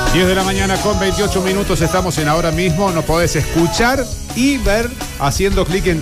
10 de la mañana con 28 minutos, estamos en Ahora Mismo. Nos podés escuchar y ver haciendo clic en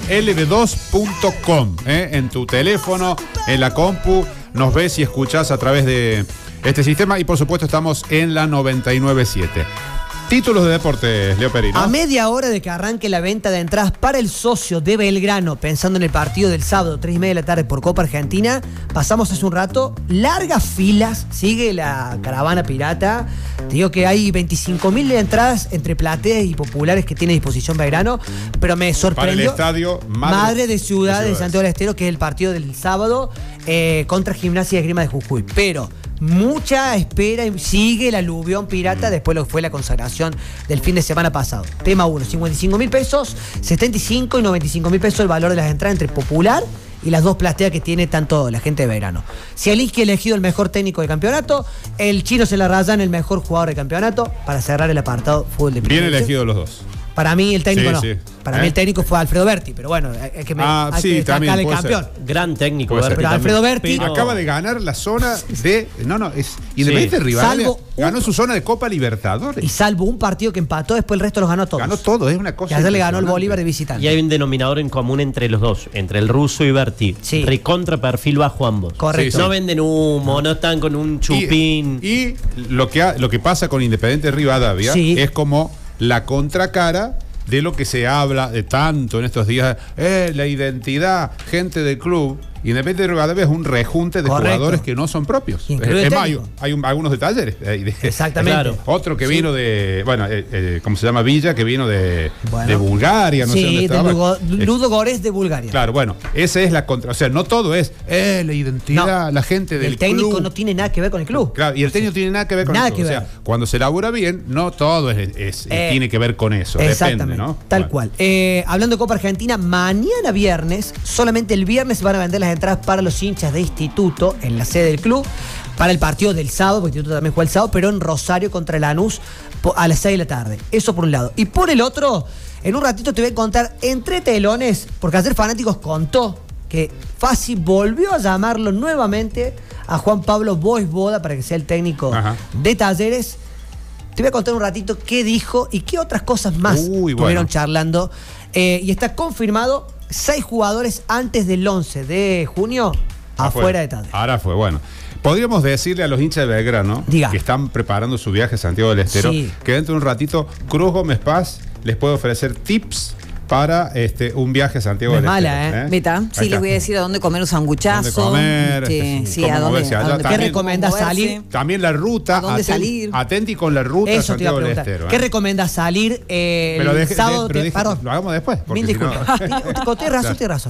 lb2.com, en tu teléfono, en la compu. Nos ves y escuchás a través de este sistema y por supuesto estamos en la 99.7. Títulos de deportes, Leo Perino. A media hora de que arranque la venta de entradas para el socio de Belgrano, pensando en el partido del sábado, 3:30 de la tarde por Copa Argentina, pasamos hace un rato, largas filas, sigue la caravana pirata. Te digo que hay 25.000 entradas entre plateas y populares que tiene a disposición Belgrano, pero me sorprendió. Para el estadio Madre de Ciudad de Santiago del Estero, que es el partido del sábado contra Gimnasia y Esgrima de Jujuy. Pero mucha espera y sigue el aluvión pirata después de lo que fue la consagración del fin de semana pasado. Tema 1, 55.000 pesos, 75 y 95.000 pesos el valor de las entradas entre popular y las dos plateas que tiene tanto la gente de Belgrano. Zielinski elegido el mejor técnico del campeonato, el Chino Celarrayán el mejor jugador del campeonato, para cerrar el apartado fútbol de primera. Bien elegidos los dos. Para mí el técnico no. Sí. Para mí el técnico fue Alfredo Berti, pero bueno, hay que destacar el campeón. Gran técnico. Pero Alfredo Berti acaba de ganar la zona de... es Independiente Rivadavia. Ganó su zona de Copa Libertadores. Y salvo un partido que empató, después el resto los ganó todos. Ganó todo, es una cosa. Y ayer le ganó el Bolívar de visitante. Y hay un denominador en común entre los dos, entre el ruso y Berti. Sí. Recontra perfil bajo ambos. Correcto. Sí. No venden humo, no están con un chupín. Y lo que pasa con Independiente Rivadavia es como la contracara de lo que se habla de tanto en estos días, la identidad, gente del club. Independiente de Rivadavia es un rejunte de jugadores que no son propios. Es más, hay algunos de Talleres. Exactamente. Claro. Otro que vino de, ¿cómo se llama? Villa, que vino de Bulgaria, no sé dónde estaba. Ludo Górez de Bulgaria. Claro, bueno, esa es la contra. O sea, no todo es la identidad, la gente del club. El técnico no tiene nada que ver con el club. Claro, y el técnico tiene nada que ver con eso. O sea, cuando se labura bien, no todo tiene que ver con eso. Depende, ¿no? Tal cual. Hablando de Copa Argentina, mañana viernes, solamente el viernes van a vender las entradas para los hinchas de Instituto en la sede del club para el partido del sábado, porque Instituto también juega el sábado, pero en Rosario contra Lanús a las 6 de la tarde. Eso por un lado. Y por el otro, en un ratito te voy a contar entre telones, porque ayer Fanáticos contó que Fassi volvió a llamarlo nuevamente a Juan Pablo Boisboda para que sea el técnico de Talleres. Te voy a contar un ratito qué dijo y qué otras cosas más estuvieron charlando. Y está confirmado 6 jugadores antes del 11 de junio afuera de Talleres. Ahora fue, bueno. Podríamos decirle a los hinchas de Belgrano que están preparando su viaje a Santiago del Estero que dentro de un ratito Cruz Gómez Paz les puede ofrecer tips para un viaje a Santiago del Estero. Mala, Meta. Sí, les voy a decir a dónde comer un sanguchazo. Dónde comer, a dónde ¿qué recomendás salir? También la ruta. ¿A dónde salir? Atenti con la ruta a Santiago del Estero. ¿Qué recomendás salir el sábado? Perdón. Lo hagamos después. Mil disculpas. Tienes razón.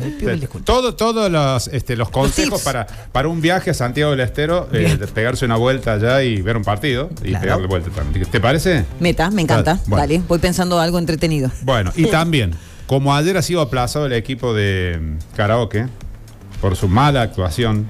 Todos los consejos para un viaje a Santiago del Estero, pegarse una vuelta allá y ver un partido y pegarle vuelta también. ¿Te parece? Meta, me encanta. Dale, voy pensando algo entretenido. Bueno, y también, como ayer ha sido aplazado el equipo de Karaoke por su mala actuación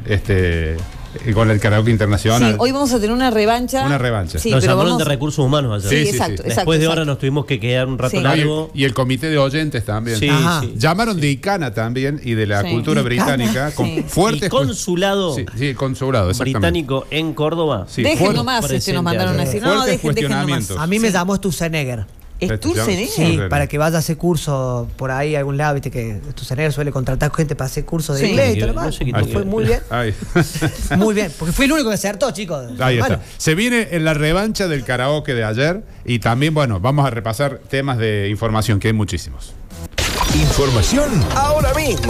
con el Karaoke Internacional. Sí, hoy vamos a tener una revancha. Sí, nos llamaron de recursos humanos ayer. Sí, exacto. Después de horas nos tuvimos que quedar un rato largo. Y el comité de oyentes también. Sí. Llamaron de ICANA también y de la cultura británica. Con fuertes el consulado. Sí, el consulado, británico en Córdoba. Sí, dejen nomás, nos mandaron a decir. No, dejen nomás. A mí me llamó Sturzenegger. ¿Sturzenegger? Sí, para que vayas a hacer curso por ahí a algún lado, viste que Sturzenegger suele contratar gente para hacer cursos de inglés y todo lo demás. Fue muy bien. Muy bien, porque fui el único que acertó, chicos. Ahí está. Se viene en la revancha del karaoke de ayer y también, vamos a repasar temas de información, que hay muchísimos. Información ahora mismo.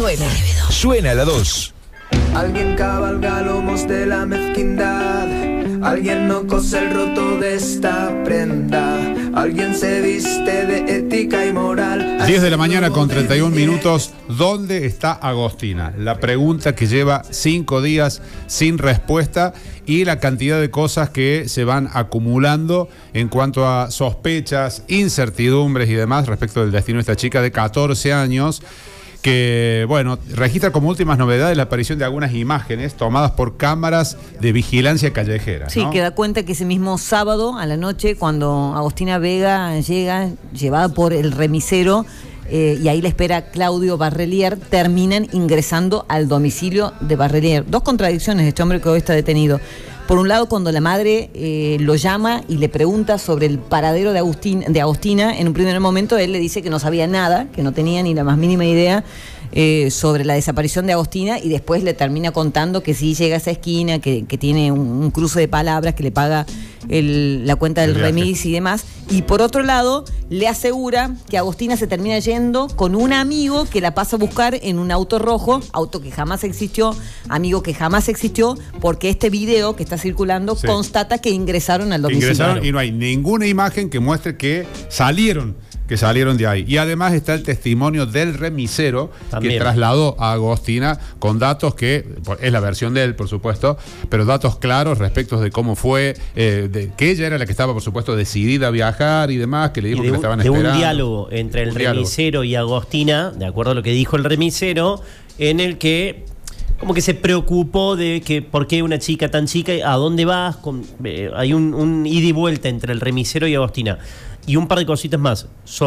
Suena la 2. Alguien cabalga lomos de la mezquindad. Alguien no cose el roto de esta prenda. Alguien se viste de ética y moral. 10 de la mañana con 31 minutos. ¿Dónde está Agostina? La pregunta que lleva 5 días sin respuesta y la cantidad de cosas que se van acumulando en cuanto a sospechas, incertidumbres y demás respecto del destino de esta chica de 14 años. Que, registra como últimas novedades la aparición de algunas imágenes tomadas por cámaras de vigilancia callejera. Sí, que da cuenta que ese mismo sábado a la noche, cuando Agostina Vega llega, llevada por el remisero, y ahí la espera Claudio Barrelier, terminan ingresando al domicilio de Barrelier. 2 contradicciones de este hombre que hoy está detenido. Por un lado, cuando la madre lo llama y le pregunta sobre el paradero de Agostina, en un primer momento él le dice que no sabía nada, que no tenía ni la más mínima idea sobre la desaparición de Agostina, y después le termina contando que sí llega a esa esquina, que tiene un cruce de palabras, que le paga la cuenta del remis y demás. Y por otro lado, le asegura que Agostina se termina yendo con un amigo que la pasa a buscar en un auto rojo, auto que jamás existió, amigo que jamás existió, porque este video que está circulando constata que ingresaron al domicilio. Ingresaron y no hay ninguna imagen que muestre que salieron de ahí. Y además está el testimonio del remisero también, que trasladó a Agostina con datos que, es la versión de él, por supuesto, pero datos claros respecto de cómo fue, de que ella era la que estaba, por supuesto, decidida a viajar y demás, que le dijo que le estaban esperando. De un diálogo entre el remisero y Agostina, de acuerdo a lo que dijo el remisero, en el que como que se preocupó de que por qué una chica tan chica, a dónde vas, hay un ida y vuelta entre el remisero y Agostina. Y un par de cositas más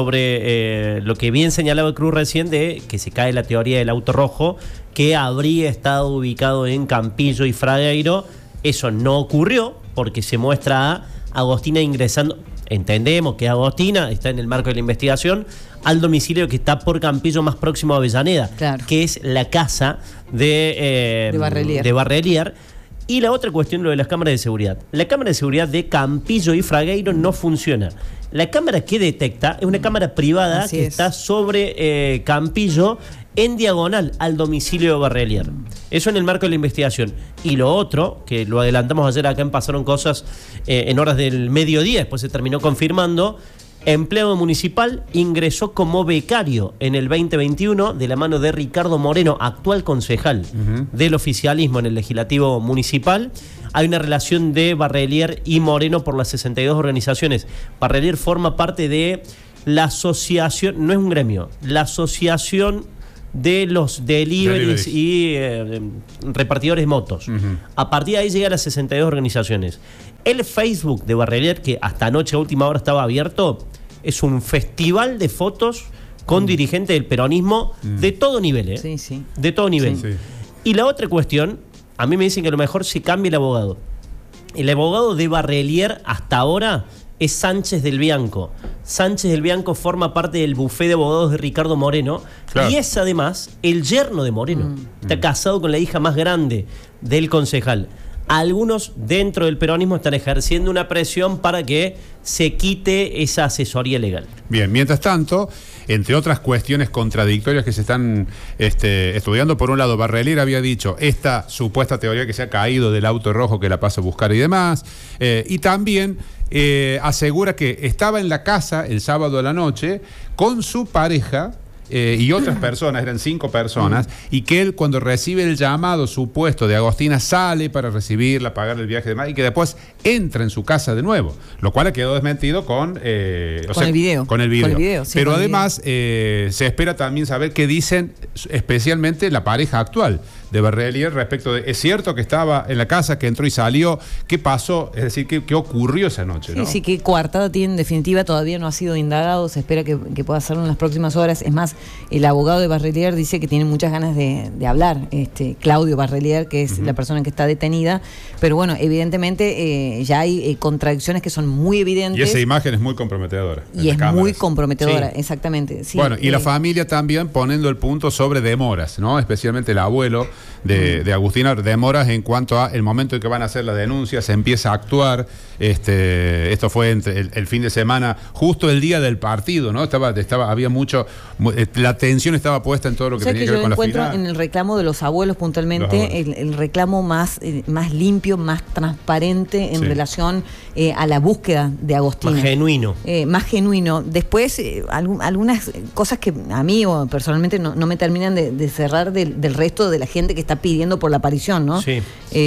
sobre lo que bien señalaba Cruz recién, de que se cae la teoría del auto rojo, que habría estado ubicado en Campillo y Fragueiro. Eso no ocurrió, porque se muestra a Agostina ingresando, entendemos que Agostina está en el marco de la investigación, al domicilio que está por Campillo, más próximo a Avellaneda, claro, que es la casa de Barrelier. Y la otra cuestión, lo de las cámaras de seguridad. La cámara de seguridad de Campillo y Fragueiro no funciona. La cámara que detecta es una cámara privada que está sobre Campillo, en diagonal al domicilio de Barrelier. Eso en el marco de la investigación. Y lo otro, que lo adelantamos ayer acá en Pasaron Cosas en horas del mediodía, después se terminó confirmando. Empleado municipal ingresó como becario en el 2021 de la mano de Ricardo Moreno, actual concejal del oficialismo en el legislativo municipal. Hay una relación de Barrelier y Moreno por las 62 organizaciones. Barrelier forma parte de la asociación, no es un gremio, la asociación de los deliveries y repartidores de motos. A partir de ahí llega a las 62 organizaciones. El Facebook de Barrelier, que hasta anoche a última hora estaba abierto, es un festival de fotos con dirigentes del peronismo de todo nivel, de todo nivel. Sí. Y la otra cuestión, a mí me dicen que a lo mejor se cambia el abogado. El abogado de Barrelier hasta ahora es Sánchez del Bianco. Sánchez del Bianco forma parte del bufé de abogados de Ricardo Moreno, claro, y es además el yerno de Moreno. Está casado con la hija más grande del concejal. Algunos dentro del peronismo están ejerciendo una presión para que se quite esa asesoría legal. Bien, mientras tanto, entre otras cuestiones contradictorias que se están estudiando, por un lado, Barrelier había dicho esta supuesta teoría que se ha caído del auto rojo que la pasa a buscar y demás, y también asegura que estaba en la casa el sábado a la noche con su pareja y otras personas, eran 5 personas, y que él, cuando recibe el llamado supuesto de Agostina, sale para recibirla, pagar el viaje y demás, y que después entra en su casa de nuevo, lo cual quedó desmentido con el video. Pero además se espera también saber qué dicen especialmente la pareja actual de Barrelier respecto de, es cierto que estaba en la casa, que entró y salió, qué pasó, es decir, qué ocurrió esa noche, ¿no? Sí, qué coartada tiene en definitiva, todavía no ha sido indagado, se espera que pueda hacerlo en las próximas horas. Es más, el abogado de Barrelier dice que tiene muchas ganas de hablar, Claudio Barrelier, que es la persona que está detenida, pero bueno, evidentemente ya hay contradicciones que son muy evidentes. Y esa imagen es muy comprometedora. Y es muy comprometedora, exactamente. Sí, bueno, y la familia también poniendo el punto sobre demoras, ¿no? Especialmente el abuelo de Agustina, demoras en cuanto a el momento en que van a hacer la denuncia, se empieza a actuar. Esto fue entre el fin de semana, justo el día del partido, ¿no? Había mucho, la atención estaba puesta en todo lo que tenía que ver con la final. Yo encuentro en el reclamo de los abuelos puntualmente el reclamo más limpio, más transparente en relación a la búsqueda de Agostina. Más genuino. Después, algunas cosas que a mí o personalmente no me terminan de cerrar del resto de la gente que está pidiendo por la aparición, ¿no? Sí.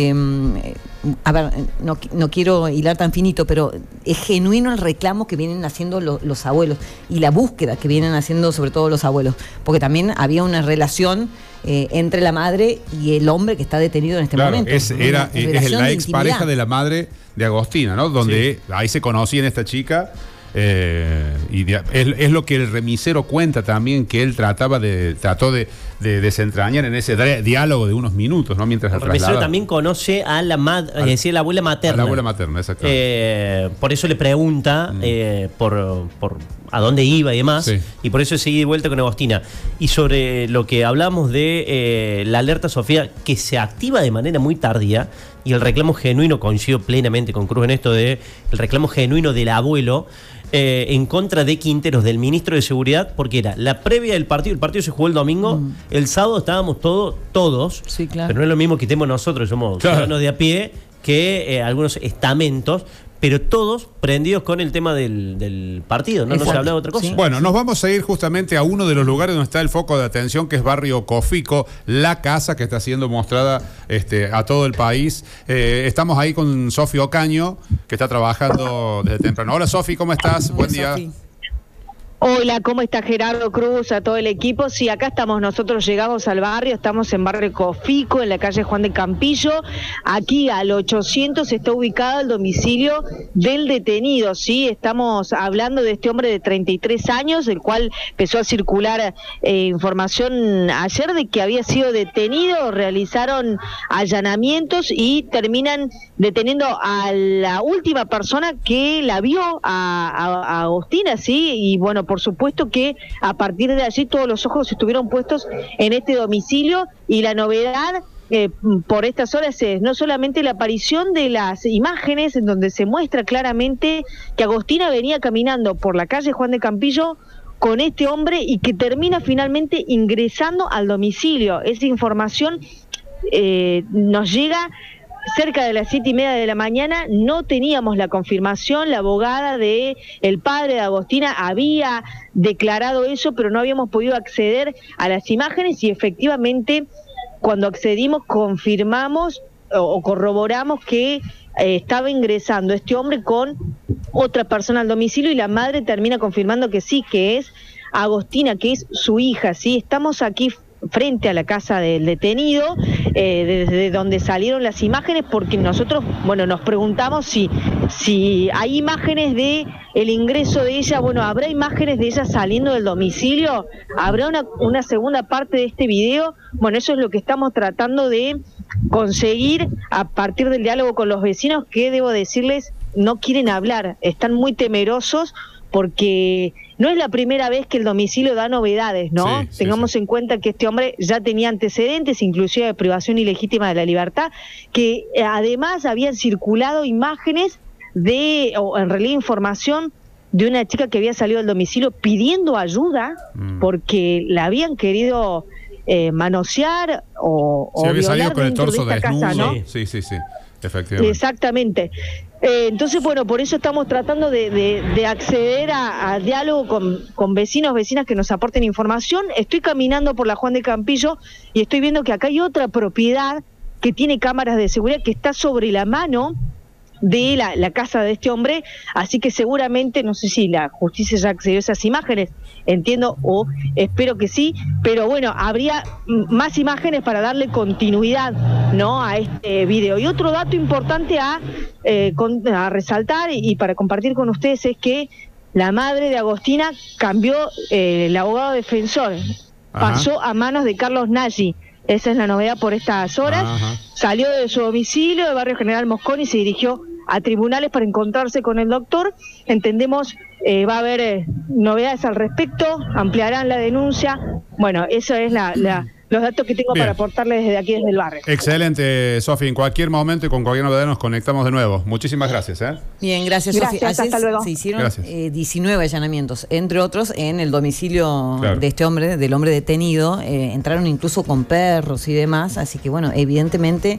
A ver, no quiero hilar tan finito, pero es genuino el reclamo que vienen haciendo los abuelos y la búsqueda que vienen haciendo sobre todo los abuelos, porque también había una relación entre la madre y el hombre que está detenido en este momento. Es la expareja de la madre de Agostina, ¿no? Donde ahí se conocían esta chica. Y es lo que el remisero cuenta también, que él trató de desentrañar en ese diálogo de unos minutos, ¿no? Mientras el remisero también conoce a la la abuela materna. A la abuela materna, exacto. Por eso le pregunta por a dónde iba y demás, y por eso seguí de vuelta con Agostina. Y sobre lo que hablamos de la alerta Sofía, que se activa de manera muy tardía, y el reclamo genuino, coincido plenamente con Cruz en esto de el reclamo genuino del abuelo, en contra de Quinteros, del ministro de Seguridad, porque era la previa del partido. El partido se jugó el domingo, el sábado estábamos todos, sí, claro. Pero no es lo mismo que estemos nosotros, somos ciudadanos de a pie, que algunos estamentos, pero todos prendidos con el tema del partido, no se hablaba de otra cosa. Sí. Bueno, nos vamos a ir justamente a uno de los lugares donde está el foco de atención, que es Barrio Cofico, la casa que está siendo mostrada a todo el país. Estamos ahí con Sofi Ocaño, que está trabajando desde temprano. Hola Sofi, ¿cómo estás? Buen día. Sofi. Hola, ¿cómo está Gerardo Cruz, a todo el equipo? Sí, acá estamos, nosotros llegamos al barrio, estamos en Barrio Cofico, en la calle Juan de Campillo. Aquí al 800 está ubicado el domicilio del detenido, ¿sí? Estamos hablando de este hombre de 33 años, el cual empezó a circular información ayer de que había sido detenido, realizaron allanamientos y terminan deteniendo a la última persona que la vio, a Agostina, ¿sí? Y bueno, por supuesto que a partir de allí todos los ojos estuvieron puestos en este domicilio, y la novedad por estas horas es no solamente la aparición de las imágenes en donde se muestra claramente que Agostina venía caminando por la calle Juan de Campillo con este hombre y que termina finalmente ingresando al domicilio. Esa información nos llega cerca de las 7:30 de la mañana. No teníamos la confirmación, la abogada de el padre de Agostina había declarado eso, pero no habíamos podido acceder a las imágenes, y efectivamente cuando accedimos confirmamos o corroboramos que estaba ingresando este hombre con otra persona al domicilio, y la madre termina confirmando que sí, que es Agostina, que es su hija, ¿sí? Estamos aquí frente a la casa del detenido, desde donde salieron las imágenes, porque nosotros, bueno, nos preguntamos si hay imágenes de el ingreso de ella. Bueno, ¿habrá imágenes de ella saliendo del domicilio? ¿Habrá una segunda parte de este video? Bueno, eso es lo que estamos tratando de conseguir a partir del diálogo con los vecinos, que debo decirles, no quieren hablar, están muy temerosos, porque no es la primera vez que el domicilio da novedades, ¿no? Sí, tengamos en cuenta que este hombre ya tenía antecedentes, inclusive de privación ilegítima de la libertad, que además habían circulado imágenes o en realidad información de una chica que había salido del domicilio pidiendo ayuda porque la habían querido manosear o había violar salido con el torso de esta desnudo, casa, ¿no? Sí, efectivamente. Exactamente. Entonces, bueno, por eso estamos tratando de acceder a diálogo con vecinos, vecinas que nos aporten información. Estoy caminando por la Juan de Campillo y estoy viendo que acá hay otra propiedad que tiene cámaras de seguridad que está sobre la mano de la casa de este hombre, así que seguramente, no sé si la justicia ya accedió a esas imágenes, entiendo o espero que sí, pero bueno, habría más imágenes para darle continuidad, ¿no?, a este video. Y otro dato importante a resaltar y para compartir con ustedes es que la madre de Agostina cambió el abogado defensor. Ajá. Pasó a manos de Carlos Nagy. Esa es la novedad por estas horas. Ajá. Salió de su domicilio de Barrio General Mosconi y se dirigió a tribunales para encontrarse con el doctor. Entendemos va a haber novedades al respecto, ampliarán la denuncia. Bueno, eso es los datos que tengo para aportarles desde aquí, desde el barrio. Excelente, Sofi. En cualquier momento y con cualquier novedad nos conectamos de nuevo. Muchísimas gracias. Bien, gracias, Sofi. Hasta luego. Se hicieron 19 allanamientos, entre otros en el domicilio de este hombre, del hombre detenido. Entraron incluso con perros y demás. Así que, bueno, evidentemente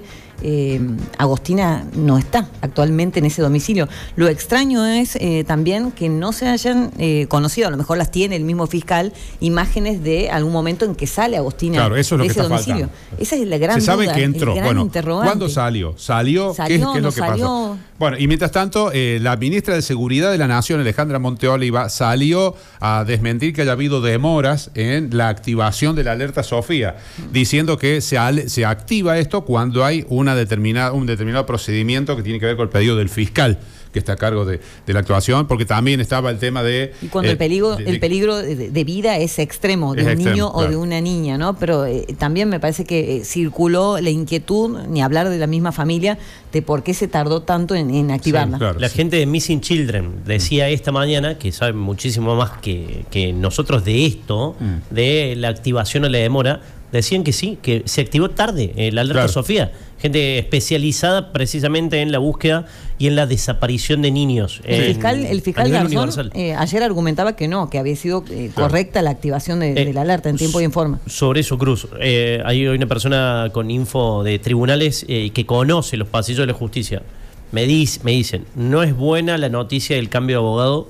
Agostina no está actualmente en ese domicilio. Lo extraño es también que no se hayan conocido, a lo mejor las tiene el mismo fiscal, imágenes de algún momento en que sale Agostina. Claro, eso es lo que está domicilio. faltando. Esa es la gran duda. Se sabe duda, que entró. Bueno, ¿cuándo salió? ¿Salió? ¿Qué es lo que pasó? Bueno, y mientras tanto, la ministra de Seguridad de la Nación, Alejandra Monteoliva, salió a desmentir que haya habido demoras en la activación de la alerta Sofía, diciendo que se activa esto cuando hay un determinado procedimiento que tiene que ver con el pedido del fiscal, que está a cargo de la actuación, porque también estaba el tema de... Y cuando el peligro de vida es extremo, de un niño o de una niña, ¿no? Pero también me parece que circuló la inquietud, ni hablar de la misma familia, de por qué se tardó tanto en activarla. Sí, claro, la gente de Missing Children decía esta mañana, que sabe muchísimo más que nosotros de esto, de la activación o la demora, decían que sí, que se activó tarde la alerta Sofía. Gente especializada precisamente en la búsqueda y en la desaparición de niños. El fiscal Garzón ayer argumentaba que no, que había sido correcta la activación de la alerta en tiempo y en forma. Sobre eso, Cruz, hay una persona con info de tribunales que conoce los pasillos de la justicia. Me dicen, no es buena la noticia del cambio de abogado,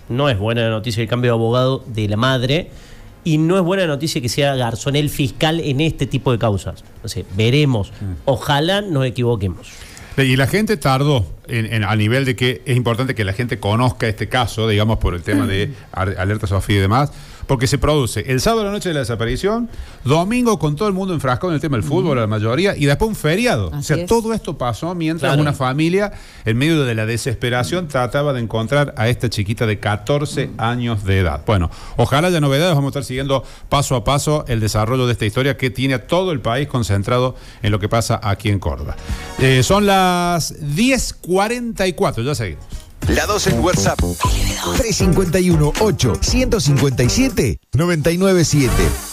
de la madre. Y no es buena noticia que sea Garzón el fiscal en este tipo de causas. Entonces, veremos. Ojalá nos equivoquemos. Y la gente tardó a nivel de que es importante que la gente conozca este caso, digamos, por el tema de alerta Sofía y demás, porque se produce el sábado a la noche de la desaparición, domingo con todo el mundo enfrascado en el tema del fútbol, la mayoría, y después un feriado. Así es. Todo esto pasó mientras una familia, en medio de la desesperación, trataba de encontrar a esta chiquita de 14 años de edad. Bueno, ojalá haya novedades, vamos a estar siguiendo paso a paso el desarrollo de esta historia que tiene a todo el país concentrado en lo que pasa aquí en Córdoba. Son las 10:44, ya seguimos. La 2 en WhatsApp. 351-8-157-997.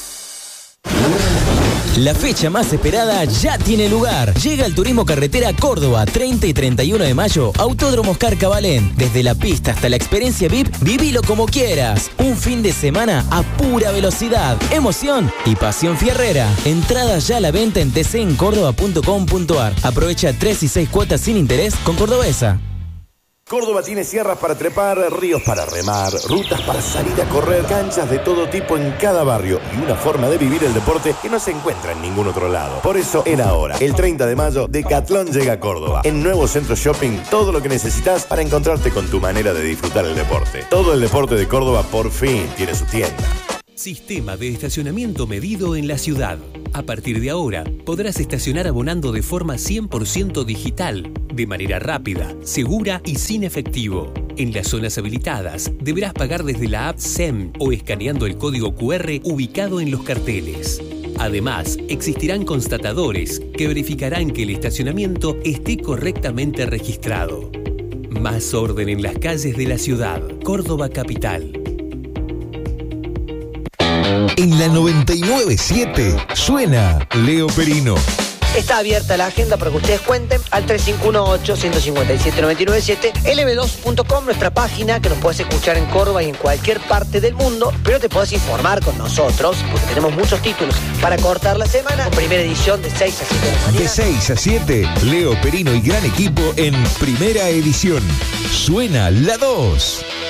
La fecha más esperada ya tiene lugar. Llega el Turismo Carretera Córdoba, 30 y 31 de mayo, Autódromo Oscar Cabalén. Desde la pista hasta la experiencia VIP, vivilo como quieras. Un fin de semana a pura velocidad, emoción y pasión fierrera. Entradas ya a la venta en tcencórdoba.com.ar. Aprovecha 3 y 6 cuotas sin interés con Cordobesa. Córdoba tiene sierras para trepar, ríos para remar, rutas para salir a correr, canchas de todo tipo en cada barrio y una forma de vivir el deporte que no se encuentra en ningún otro lado. Por eso, en ahora, el 30 de mayo, Decathlon llega a Córdoba. En Nuevo Centro Shopping, todo lo que necesitas para encontrarte con tu manera de disfrutar el deporte. Todo el deporte de Córdoba por fin tiene su tienda. Sistema de estacionamiento medido en la ciudad. A partir de ahora, podrás estacionar abonando de forma 100% digital, de manera rápida, segura y sin efectivo. En las zonas habilitadas, deberás pagar desde la app SEM o escaneando el código QR ubicado en los carteles. Además, existirán constatadores que verificarán que el estacionamiento esté correctamente registrado. Más orden en las calles de la ciudad. Córdoba Capital. En la 99.7 suena Leo Perino. Está abierta la agenda para que ustedes cuenten al 351-8-157-997, lb2.com, nuestra página que nos puedes escuchar en Córdoba y en cualquier parte del mundo, pero te podés informar con nosotros porque tenemos muchos títulos para cortar la semana. Con primera edición de 6 a 7 de la mañana. De 6 a 7, Leo Perino y gran equipo en primera edición. Suena la 2.